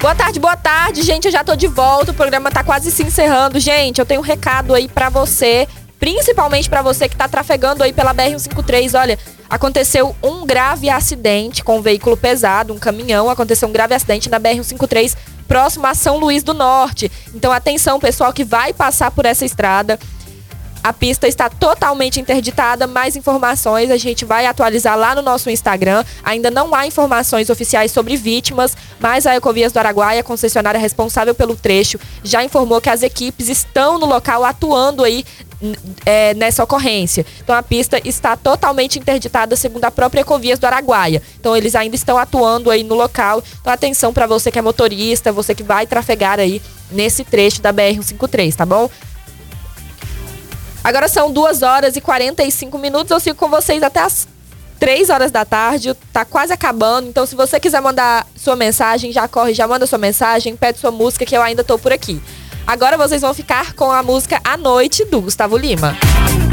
Boa tarde, gente, eu já tô de volta, o programa tá quase se encerrando. Gente, eu tenho um recado aí pra você, principalmente pra você que tá trafegando aí pela BR-153. Olha, aconteceu um grave acidente com um veículo pesado, um caminhão. Aconteceu um grave acidente na BR-153, próximo a São Luís do Norte. Então, atenção, pessoal que vai passar por essa estrada. A pista está totalmente interditada. Mais informações a gente vai atualizar lá no nosso Instagram. Ainda não há informações oficiais sobre vítimas, mas a Ecovias do Araguaia, concessionária responsável pelo trecho, já informou que as equipes estão no local atuando aí nessa ocorrência. Então a pista está totalmente interditada, segundo a própria Ecovias do Araguaia. Então eles ainda estão atuando aí no local. Então atenção para você que é motorista, você que vai trafegar aí nesse trecho da BR-153, tá bom? Agora são 2h45. Eu sigo com vocês até as 3 horas da tarde. Tá quase acabando. Então, se você quiser mandar sua mensagem, já corre, já manda sua mensagem, pede sua música, que eu ainda tô por aqui. Agora vocês vão ficar com a música A Noite, do Gustavo Lima.